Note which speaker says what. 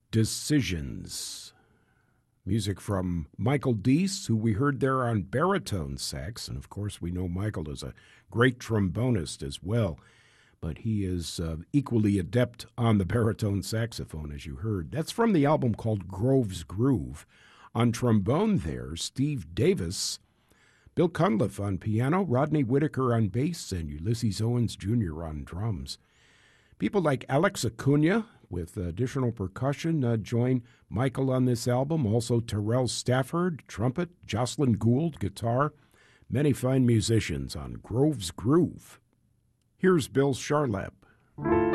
Speaker 1: Decisions. Music from Michael Deese, who we heard there on baritone sax, and of course we know Michael is a great trombonist as well, but he is equally adept on the baritone saxophone, as you heard. That's from the album called Grove's Groove. On trombone there, Steve Davis, Bill Cunliffe on piano, Rodney Whitaker on bass, and Ulysses Owens Jr. on drums. People like Alex Acuna with additional percussion join Michael on this album. Also Terrell Stafford, trumpet, Jocelyn Gould, guitar. Many fine musicians on Grove's Groove. Here's Bill Charlap.